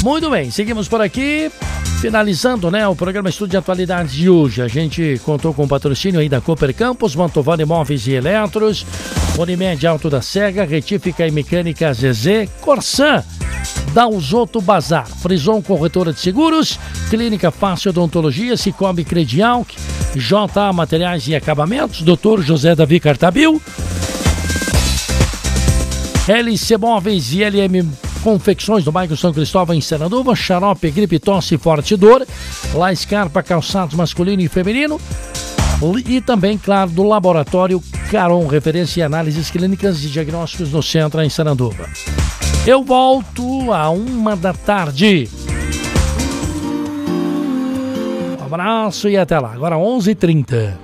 Muito bem, seguimos por aqui. Finalizando, né, o programa Estúdio de Atualidades de hoje. A gente contou com o patrocínio aí da Cooper Campos, Mantovani Imóveis e Eletros, Unimed Alto da Serra, Retífica e Mecânica ZZ, Corsan, Dalzotto Bazar, Frison Corretora de Seguros, Clínica Fácil Odontologia, Cicobi Credial, JA Materiais e Acabamentos, Dr. José Davi Cartabil, LC Móveis e LM Confecções do bairro São Cristóvão em Sananduva, Xarope, Gripe, Tosse, Forte Dor, La Scarpa, Calçados Masculino e Feminino e também, claro, do Laboratório Caron, referência em análises clínicas e diagnósticos no centro em Sananduva. Eu volto à 13h. Um abraço e até lá. Agora 11h30.